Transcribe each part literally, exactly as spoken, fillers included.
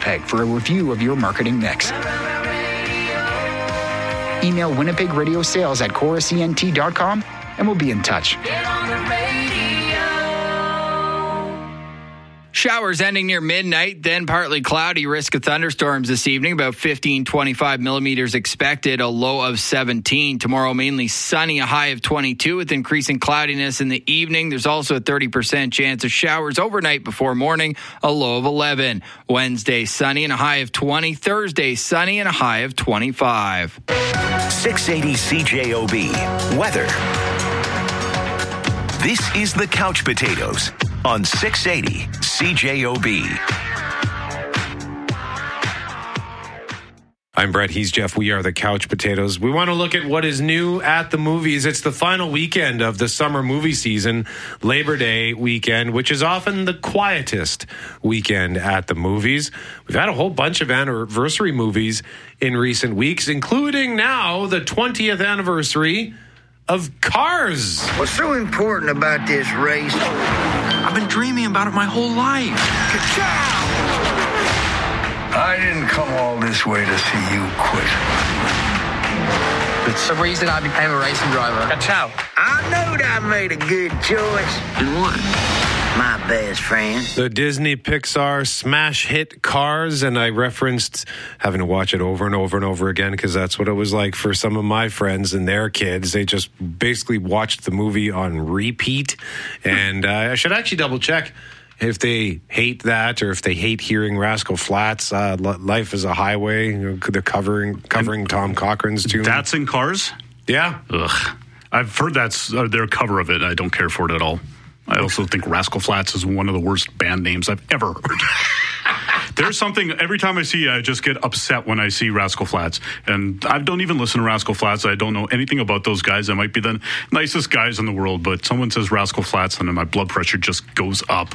Winnipeg for a review of your marketing mix. Email Winnipeg Radio Sales at chorus E N T dot com and we'll be in touch. Showers ending near midnight, then partly cloudy, risk of thunderstorms this evening, about fifteen, twenty-five millimeters expected, a low of seventeen. Tomorrow, mainly sunny, a high of twenty-two with increasing cloudiness in the evening. There's also a thirty percent chance of showers overnight before morning, a low of eleven. Wednesday, sunny and a high of twenty. Thursday, sunny and a high of twenty-five. six eighty C J O B. Weather. This is the Couch Potatoes on six eighty C J O B. I'm Brett. He's Jeff. We are the Couch Potatoes. We want to look at what is new at the movies. It's the final weekend of the summer movie season, Labor Day weekend, which is often the quietest weekend at the movies. We've had a whole bunch of anniversary movies in recent weeks, including now the twentieth anniversary of Cars. What's so important about this race? I've been dreaming about it my whole life. Ka-chow! I didn't come all this way to see you quit. It's the reason I became a racing driver. Ka-chow! I knowed I made a good choice. And what? My best friend. The Disney Pixar smash hit Cars, and I referenced having to watch it over and over and over again because that's what it was like for some of my friends and their kids. They just basically watched the movie on repeat, and uh, I should actually double check if they hate that or if they hate hearing Rascal Flatts. Uh, Life is a Highway. You know, they're covering covering Tom Cochran's tune. That's in Cars? Yeah. Ugh. I've heard that's uh, their cover of it. I don't care for it at all. I also think Rascal Flatts is one of the worst band names I've ever heard. There's something, every time I see it, I just get upset when I see Rascal Flatts. And I don't even listen to Rascal Flatts. I don't know anything about those guys. They might be the nicest guys in the world, but someone says Rascal Flatts and then my blood pressure just goes up.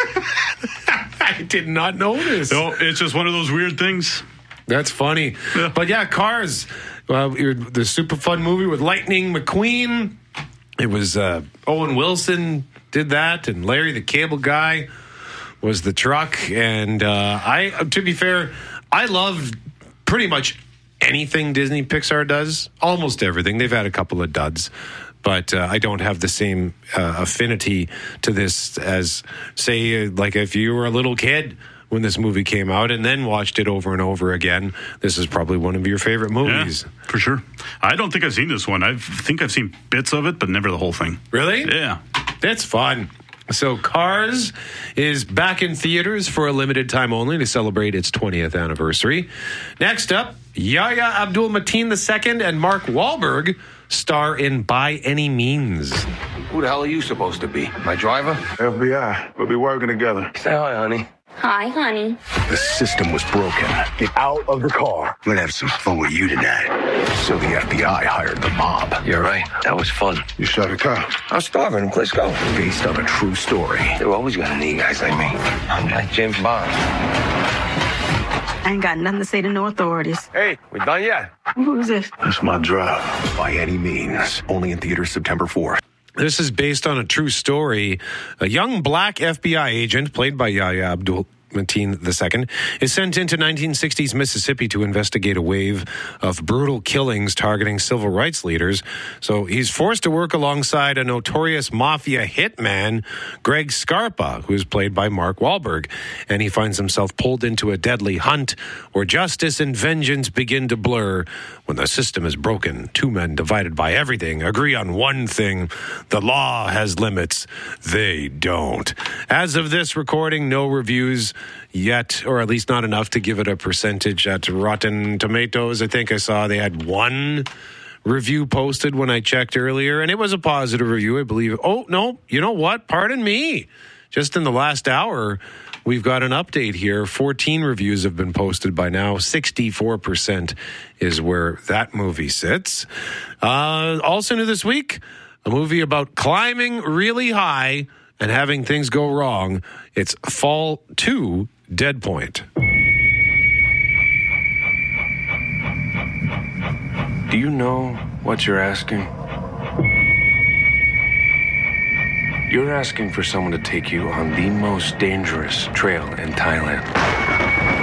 I did not notice. No, it's just one of those weird things. That's funny. Yeah. But yeah, Cars, uh, the super fun movie with Lightning McQueen. It was uh, Owen Wilson did that, and Larry the Cable Guy was the truck. And uh, I, to be fair, I love pretty much anything Disney Pixar does, almost everything. They've had a couple of duds, but uh, I don't have the same uh, affinity to this as, say, uh, like if you were a little kid when this movie came out and then watched it over and over again. This is probably one of your favorite movies. Yeah, for sure. I don't think I've seen this one. I think I've seen bits of it, but never the whole thing. Really? Yeah. That's fun. So Cars is back in theaters for a limited time only to celebrate its twentieth anniversary. Next up, Yahya Abdul-Mateen the Second and Mark Wahlberg star in By Any Means. Who the hell are you supposed to be? My driver? F B I. We'll be working together. Say hi, honey. Hi, honey. The system was broken. Get out of the car. I'm gonna have some fun with you tonight. So the F B I hired the mob. You're right. That was fun. You shot a cop. I was starving. Let's go. Based on a true story. They're always gonna need guys like me. I'm like James Bond. I ain't got nothing to say to no authorities. Hey, we done yet? Who's this? That's my drive. By Any Means. Only in theaters September fourth. This is based on a true story. A young black F B I agent, played by Yahya Abdul-Mateen the Second, is sent into nineteen sixties Mississippi to investigate a wave of brutal killings targeting civil rights leaders. So he's forced to work alongside a notorious mafia hitman, Greg Scarpa, who is played by Mark Wahlberg. And he finds himself pulled into a deadly hunt where justice and vengeance begin to blur. When the system is broken, two men divided by everything agree on one thing: the law has limits. They don't. As of this recording, no reviews yet, or at least not enough to give it a percentage at Rotten Tomatoes. I think I saw they had one review posted when I checked earlier, and it was a positive review, I believe. Oh, no, you know what? Pardon me. Just in the last hour, we've got an update here. fourteen reviews have been posted by now. sixty-four percent is where that movie sits. Uh, also new this week, a movie about climbing really high and having things go wrong. It's Fall two, Dead Point. Do you know what you're asking? You're asking for someone to take you on the most dangerous trail in Thailand.